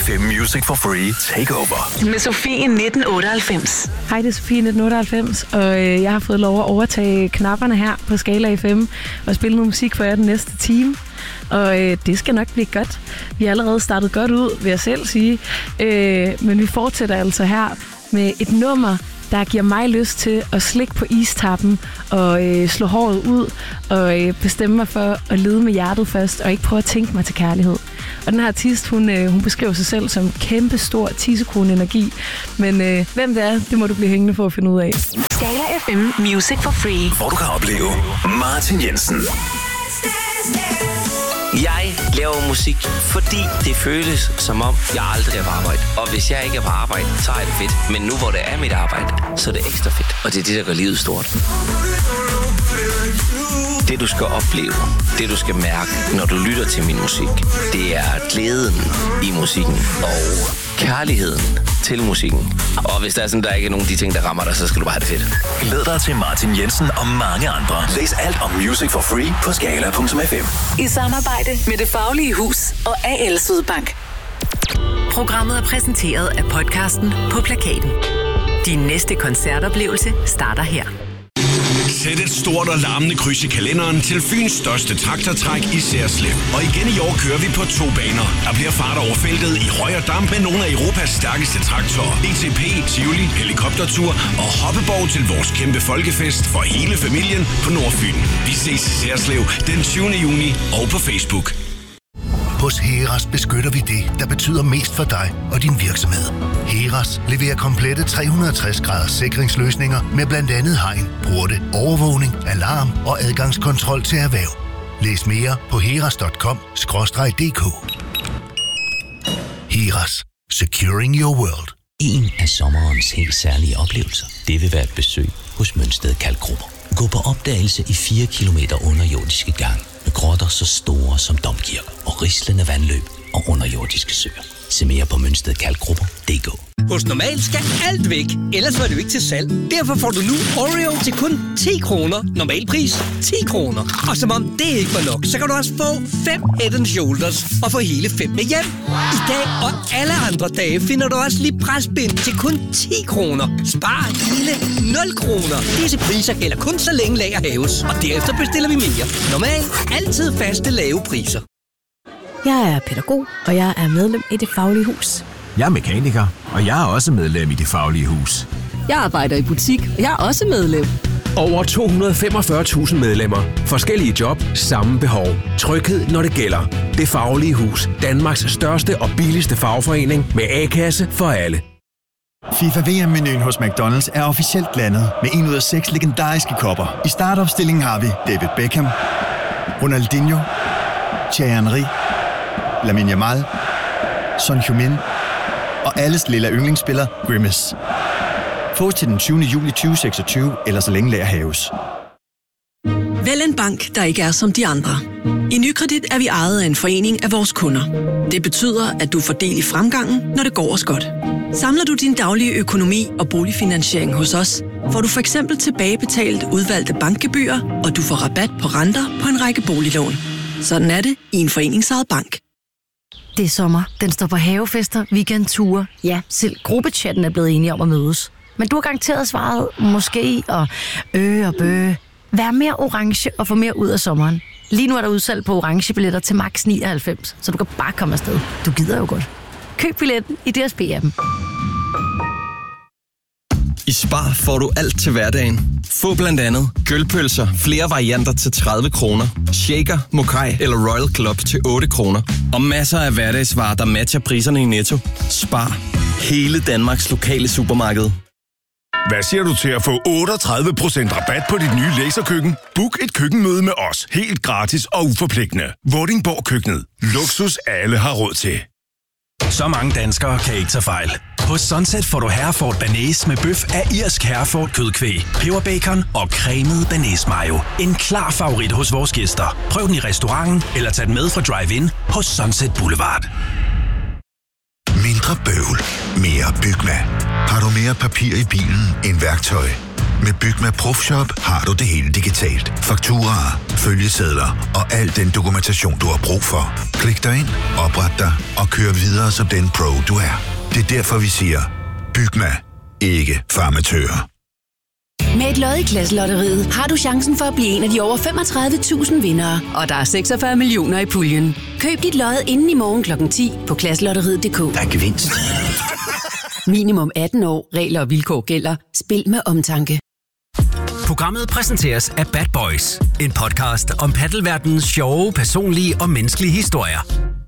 FM Music for Free Takeover. Med Sofie 1998. Hej, det er Sofie 1998, og jeg har fået lov at overtage knapperne her på Skala FM og spille noget musik for jer den næste time. Og det skal nok blive godt. Vi har allerede startet godt ud, vil jeg selv sige. Men vi fortsætter altså her med et nummer, der giver mig lyst til at slikke på istappen og slå håret ud og bestemme mig for at lede med hjertet først og ikke prøve at tænke mig til kærlighed. Og den her artist, hun beskriver sig selv som kæmpe stor tissekone-energi. Men hvem det er, det må du blive hængende for at finde ud af. Skala FM Music for Free. Hvor du kan opleve Martin Jensen. Jeg laver musik, fordi det føles som om, jeg aldrig er på arbejde. Og hvis jeg ikke er på arbejde, så er det fedt. Men nu hvor det er mit arbejde, så er det ekstra fedt. Og det er det, der gør livet stort. Det du skal opleve, det du skal mærke, når du lytter til min musik, det er glæden i musikken og kærligheden til musikken. Og hvis der er sådan, der ikke er nogen af de ting, der rammer dig, så skal du bare have det fedt. Glæd dig til Martin Jensen og mange andre. Læs alt om Music for Free på skala.fm. I samarbejde med Det Faglige Hus og AL Sydbank. Programmet er præsenteret af podcasten På Plakaten. Din næste koncertoplevelse starter her. Sæt et stort og larmende kryds i kalenderen til Fyns største traktortræk i Serslev. Og igen i år kører vi på 2 baner. Der bliver fart over feltet i høj og damp med nogle af Europas stærkeste traktorer. ETP, Tivoli, helikoptertur og hoppeborg til vores kæmpe folkefest for hele familien på Nordfyn. Vi ses i Serslev den 20. juni og på Facebook. Hos Heras beskytter vi det, der betyder mest for dig og din virksomhed. Heras leverer komplette 360-graders sikringsløsninger med blandt andet hegn, porte, overvågning, alarm og adgangskontrol til erhverv. Læs mere på heras.com/dk. Heras. Securing your world. En af sommerens helt særlige oplevelser, det vil være et besøg hos Mønsted Kalkgrupper. Gå på opdagelse i 4 kilometer underjordiske gang med grotter så store som domkirker og rislende vandløb og underjordiske søer. Se mere på mønstedkalkgrupper.dk. Hos Normal skal alt væk, ellers var det jo ikke til salg. Derfor får du nu Oreo til kun 10 kroner. Normalpris 10 kroner. Og som om det ikke var nok, så kan du også få 5 Head & Shoulders og få hele 5 med hjem. I dag og alle andre dage finder du også Librasbind til kun 10 kroner. Spar hele 0 kroner. Disse priser gælder kun så længe lager hæves, og derefter bestiller vi mere. Normal. Altid faste lave priser. Jeg er pædagog, og jeg er medlem i Det Faglige Hus. Jeg er mekaniker, og jeg er også medlem i Det Faglige Hus. Jeg arbejder i butik, og jeg er også medlem. Over 245.000 medlemmer. Forskellige job, samme behov. Tryghed, når det gælder. Det Faglige Hus. Danmarks største og billigste fagforening med A-kasse for alle. FIFA VM-menuen hos McDonald's er officielt landet med 1 ud af 6 legendariske kopper. I startopstillingen har vi David Beckham, Ronaldinho, Thierry Henry, Lamine Yamal, Son Heung-min og alles lille yndlingsspiller Grimace. Fås til den 20. juli 2026, eller så længe lager hæves. Vælg en bank, der ikke er som de andre. I Nykredit er vi ejet af en forening af vores kunder. Det betyder, at du får del i fremgangen, når det går os godt. Samler du din daglige økonomi og boligfinansiering hos os, får du for eksempel tilbagebetalt udvalgte bankgebyrer, og du får rabat på renter på en række boliglån. Sådan er det i en foreningsejet bank. Det er sommer. Den står på havefester, weekendture. Ja, selv gruppechatten er blevet enige om at mødes. Men du har garanteret svaret måske og og bø. Vær mere orange og få mere ud af sommeren. Lige nu er der udsalg på orange billetter til max 99, så du kan bare komme afsted. Du gider jo godt. Køb billetten i DSB-appen. I Spar får du alt til hverdagen. Få blandt andet gølpølser, flere varianter til 30 kroner, shaker, mokai eller Royal Club til 8 kroner. Og masser af hverdagsvarer, der matcher priserne i Netto. Spar. Hele Danmarks lokale supermarked. Hvad siger du til at få 38% rabat på dit nye laserkøkken? Book et køkkenmøde med os, helt gratis og uforpligtende. Vordingborg Køkkenet. Luksus alle har råd til. Så mange danskere kan ikke tage fejl. Hos Sunset får du Hereford Bearnaise med bøf af irsk Hereford kødkvæg, peberbacon og cremet Bearnaise mayo. En klar favorit hos vores gæster. Prøv den i restauranten eller tag den med fra Drive-In hos Sunset Boulevard. Mindre bøvl, mere Bygma. Har du mere papir i bilen end værktøj? Med Bygma Profshop har du det hele digitalt. Fakturaer, følgesedler og al den dokumentation, du har brug for. Klik dig ind, opret dig og kør videre som den pro, du er. Det er derfor, vi siger, Bygma, ikke farmatører. Med et lod i Klasselotteriet har du chancen for at blive en af de over 35.000 vindere. Og der er 46 millioner i puljen. Køb dit lod inden i morgen kl. 10 på klasselotteriet.dk. Der er gevinst. Minimum 18 år. Regler og vilkår gælder. Spil med omtanke. Programmet præsenteres af Bad Boys. En podcast om paddelverdenens sjove, personlige og menneskelige historier.